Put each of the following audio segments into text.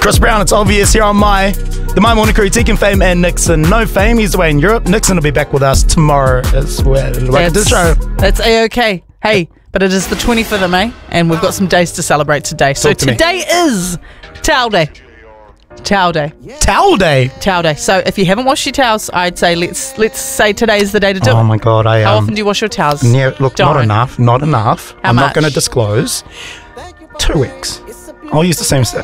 Chris Brown, it's obvious here on the My Morning Crew, Tegan Fame and Nixon. No Fame, he's away in Europe. Nixon will be back with us tomorrow as well. Welcome to the show. That's A-OK. Hey, but it is the 25th of May, and we've got some days to celebrate today. So today is Towel Day. Towel Day. Towel Day? Towel Day. So if you haven't washed your towels, I'd say let's say today is the day to do it. Oh my God. How often do you wash your towels? Yeah, look, not enough. How I'm much? not going to disclose. 2 weeks. I'll use the same stuff.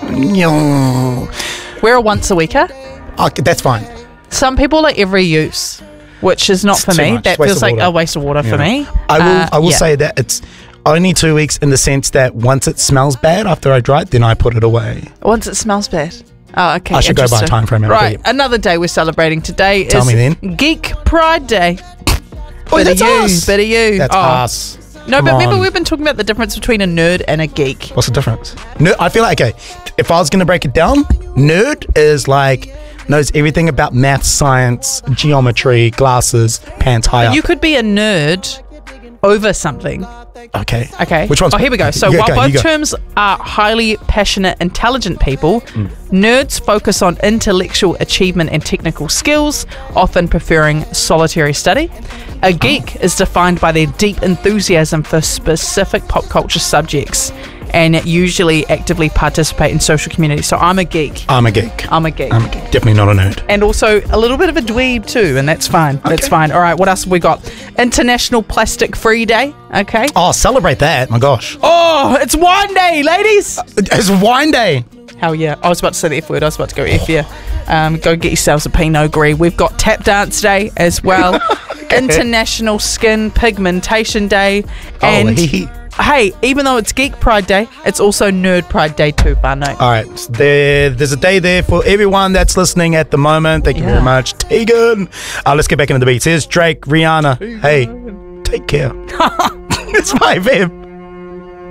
We're a once a weeker. Okay, that's fine. Some people are every use, which is not for too me. much. That Waste feels of like water. a waste of water for me. I will say that it's only 2 weeks in the sense that once it smells bad after I dry it, then I put it away. Once it smells bad. Oh, okay. I should go by a time frame. Right, another day we're celebrating today Tell is me then. Geek Pride Day. Oh, that's us. Bit of you. That's us. No, Come but remember on. we've been talking about the difference between a nerd and a geek. What's the difference? I feel like, okay, if I was going to break it down, nerd is like, knows everything about math, science, geometry, glasses, pants high up. You could be a nerd over something. Okay. Okay. Which one's? Oh, here we go. So while both terms are highly passionate, intelligent people, nerds focus on intellectual achievement and technical skills, often preferring solitary study. A geek is defined by their deep enthusiasm for specific pop culture subjects and usually actively participate in social communities. So I'm a geek. I'm a geek. I'm a geek. Definitely not a nerd. And also a little bit of a dweeb too, and that's fine. Okay. That's fine. All right, what else have we got? International Plastic Free Day. Okay. Oh, celebrate that. My gosh. Oh, it's wine day, ladies. It's wine day. Hell yeah. I was about to say the F word. I was about to go F yeah. Go get yourselves a Pinot Gris. We've got Tap Dance Day as well. International Skin Pigmentation Day. And hey, even though it's Geek Pride Day, it's also Nerd Pride Day too, Barno. All right, so there's a day there for everyone that's listening at the moment. Thank you very much, Tegan. Let's get back into the beats. Here's Drake, Rihanna. Hey, take care. It's my babe.